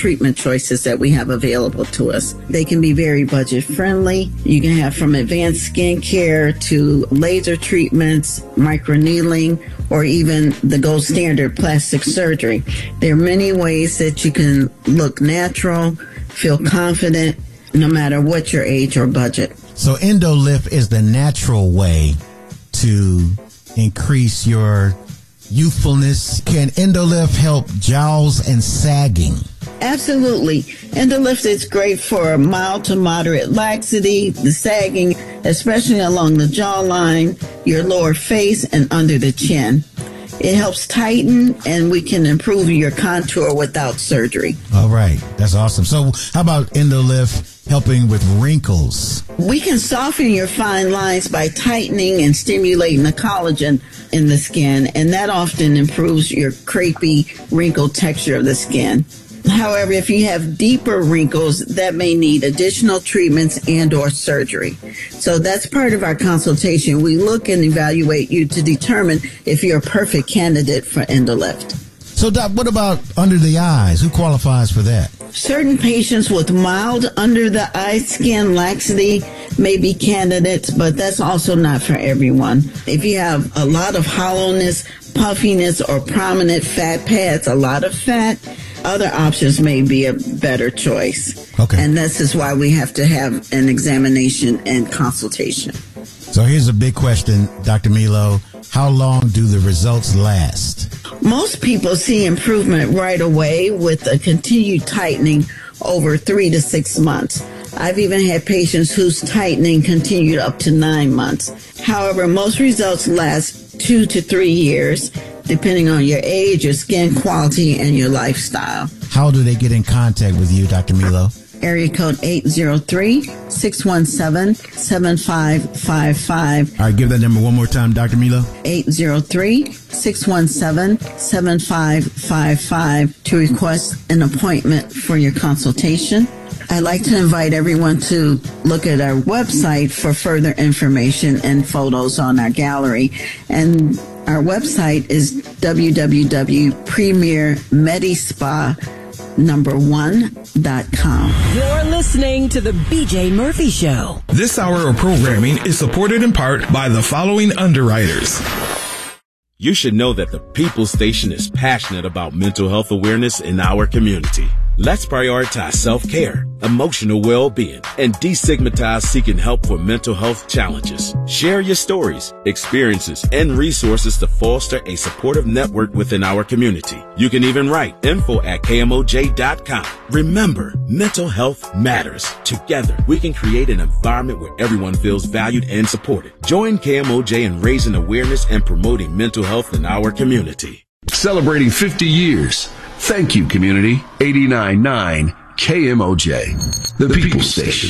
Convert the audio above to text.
treatment choices that we have available to us. They can be very budget friendly. You can have from advanced skincare to laser treatments, microneedling, or even the gold standard plastic surgery. There are many ways that you can look natural, feel confident, no matter what your age or budget. So EndoLift is the natural way to increase your youthfulness. Can EndoLift help jowls and sagging? Absolutely. EndoLift is great for mild to moderate laxity, the sagging, especially along the jawline, your lower face, and under the chin. It helps tighten, and we can improve your contour without surgery. All right. That's awesome. So how about EndoLift helping with wrinkles? We can soften your fine lines by tightening and stimulating the collagen in the skin, and that often improves your crepey, wrinkled texture of the skin. However, if you have deeper wrinkles, that may need additional treatments and or surgery. So that's part of our consultation. We look and evaluate you to determine if you're a perfect candidate for EndoLift. So, Doc, what about under the eyes? Who qualifies for that? Certain patients with mild under the eye skin laxity may be candidates, but that's also not for everyone. If you have a lot of hollowness, puffiness, or prominent fat pads, a lot of fat, other options may be a better choice. Okay. And this is why we have to have an examination and consultation. So here's a big question, Dr. Milo. How long do the results last? Most people see improvement right away with a continued tightening over 3 to 6 months. I've even had patients whose tightening continued up to 9 months. However, most results last 2 to 3 years, depending on your age, your skin quality, and your lifestyle. How do they get in contact with you, Dr. Milo? Area code 803-617-7555. All right, give that number one more time, Dr. Milo. 803-617-7555 to request an appointment for your consultation. I'd like to invite everyone to look at our website for further information and photos on our gallery. And our website is www.premiermedispa1.com. You're listening to The BJ Murphy Show. This hour of programming is supported in part by the following underwriters. You should know that the People Station is passionate about mental health awareness in our community. Let's prioritize self-care, emotional well-being, and destigmatize seeking help for mental health challenges. Share your stories, experiences, and resources to foster a supportive network within our community. You can even write info@kmoj.com. Remember, mental health matters. Together, we can create an environment where everyone feels valued and supported. Join KMOJ in raising awareness and promoting mental health in our community. Celebrating 50 years. Thank you, community. 89.9 KMOJ, the People Station.